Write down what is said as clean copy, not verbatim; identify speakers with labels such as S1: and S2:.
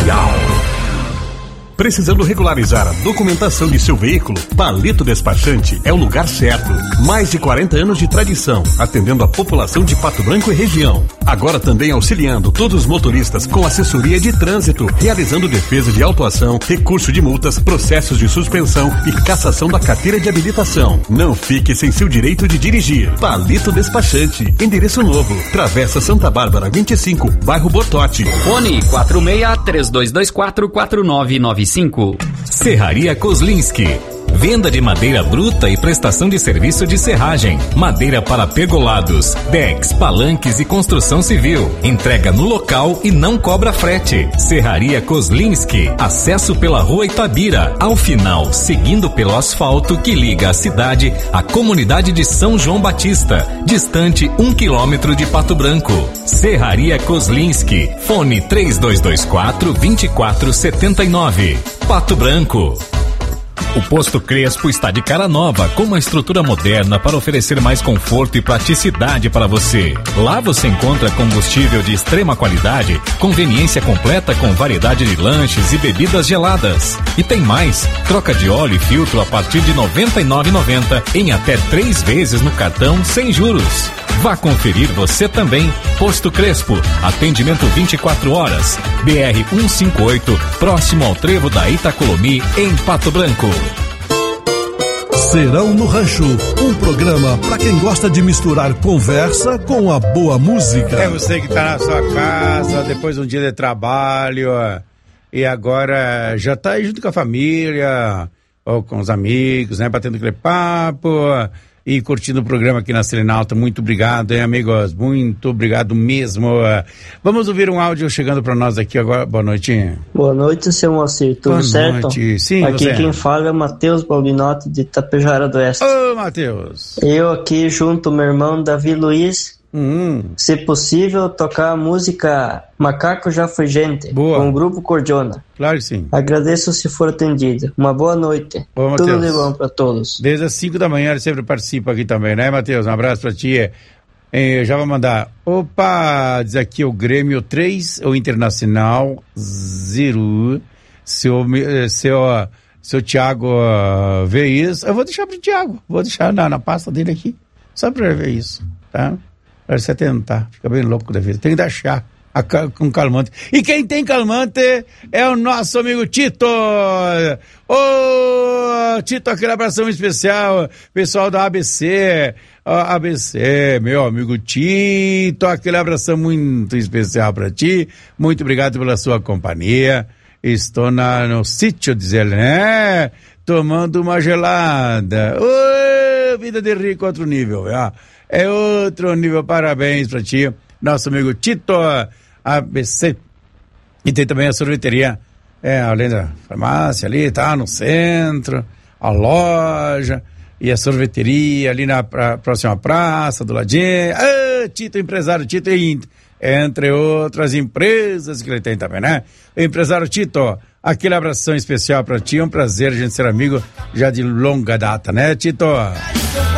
S1: Comercial. Precisando regularizar a documentação de seu veículo? Palito Despachante é o lugar certo. Mais de 40 anos de tradição, atendendo a população de Pato Branco e região. Agora também auxiliando todos os motoristas com assessoria de trânsito, realizando defesa de autuação, recurso de multas, processos de suspensão e cassação da carteira de habilitação. Não fique sem seu direito de dirigir. Palito Despachante, endereço novo, Travessa Santa Bárbara 25, bairro Bortote.
S2: Fone 46-3224-4995.
S3: Serraria Kozlinski. Venda de madeira bruta e prestação de serviço de serragem. Madeira para pergolados, decks, palanques e construção civil. Entrega no local e não cobra frete. Serraria Kozlinski. Acesso pela rua Itabira. Ao final, seguindo pelo asfalto que liga a cidade à comunidade de São João Batista. Distante 1 quilômetro de Pato Branco. Serraria Kozlinski. Fone 3224-2479. Pato Branco. O Posto Crespo está de cara nova, com uma estrutura moderna para oferecer mais conforto e praticidade para você. Lá você encontra combustível de extrema qualidade, conveniência completa com variedade de lanches e bebidas geladas. E tem mais, troca de óleo e filtro a partir de R$ 99,90 em até 3 vezes no cartão sem juros. Vá conferir você também. Posto Crespo, atendimento 24 horas. BR 158, próximo ao trevo da Itacolomi, em Pato Branco.
S4: Serão no Rancho, um programa para quem gosta de misturar conversa com a boa música.
S5: É você que tá na sua casa, depois de um dia de trabalho, e agora já tá aí junto com a família, ou com os amigos, né, batendo aquele papo, e curtindo o programa aqui na Serenalta. Muito obrigado, hein, amigos? Muito obrigado mesmo. Vamos ouvir um áudio chegando para nós aqui agora. Boa noite.
S6: Boa noite, seu Moacir. Tudo certo?
S5: Boa noite. Sim,
S6: aqui
S5: você.
S6: Quem fala é Matheus Balbinotti, de Tapejara do Oeste.
S5: Ô, Matheus.
S6: Eu aqui junto meu irmão Davi Luiz. Se possível, tocar a música Macaco Já Foi Gente.
S5: Boa.
S6: Com o Grupo Cordiona.
S5: Claro que sim.
S6: Agradeço se for atendido. Uma boa noite.
S5: Boa,
S6: tudo
S5: Mateus.
S6: de bom para todos.
S5: Desde as 5 da manhã ele sempre participa aqui também, né, Matheus? Um abraço pra ti. Eu já vou mandar. Opa, diz aqui o Grêmio 3, o Internacional 0. Seu Thiago vê isso. Eu vou deixar pro Thiago. Vou deixar na pasta dele aqui. Só pra ver isso, tá? Pra você tentar. Fica bem louco da vida. Tem que dar chá com calmante. E quem tem calmante é o nosso amigo Tito. Ô, Tito, aquele abração especial, pessoal da ABC. ABC, meu amigo Tito, aquele abração muito especial pra ti. Muito obrigado pela sua companhia. Estou no sítio, diz ele, né? Tomando uma gelada. Ô, vida de rico, outro nível, é outro nível. Parabéns pra ti, nosso amigo Tito, ABC. E tem também a sorveteria, além da farmácia ali, tá no centro, a loja e a sorveteria ali na próxima praça, do ladinho. Tito, empresário Tito, entre outras empresas que ele tem também, né? O empresário Tito, aquele abração especial pra ti, é um prazer a gente ser amigo já de longa data, né, Tito?